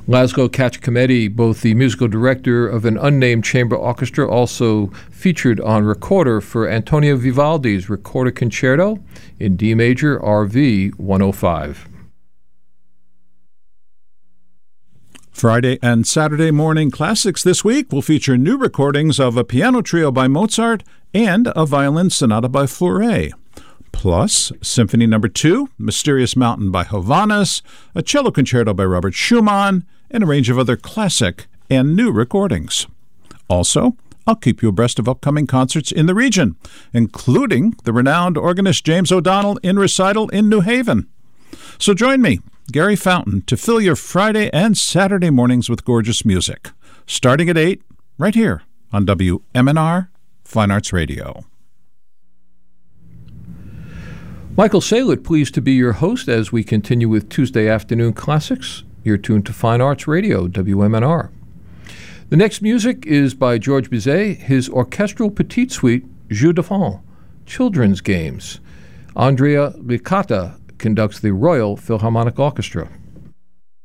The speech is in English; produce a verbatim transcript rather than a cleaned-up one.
Laszlo Kachkamedi, both the musical director of an unnamed chamber orchestra, also featured on recorder for Antonio Vivaldi's Recorder Concerto in D major, R V one oh five. Friday and Saturday morning classics this week will feature new recordings of a piano trio by Mozart and a violin sonata by Fauré. Plus, Symphony Number two, Mysterious Mountain by Hovhannes, a cello concerto by Robert Schumann, and a range of other classic and new recordings. Also, I'll keep you abreast of upcoming concerts in the region, including the renowned organist James O'Donnell in recital in New Haven. So join me, Gary Fountain, to fill your Friday and Saturday mornings with gorgeous music, starting at eight, right here on W M N R Fine Arts Radio. Michael Saylor, pleased to be your host as we continue with Tuesday Afternoon Classics. You're tuned to Fine Arts Radio, W M N R. The next music is by George Bizet, his orchestral petite suite, Jeux d'enfants, Children's Games. Andrea Licata conducts the Royal Philharmonic Orchestra.